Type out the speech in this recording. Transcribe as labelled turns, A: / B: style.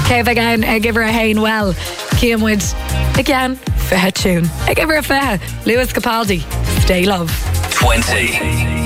A: Céimh again give her a hain well. Ciamwood again, fethe tune. I give her a fethe. Lewis Capaldi, Stay Love.
B: 20.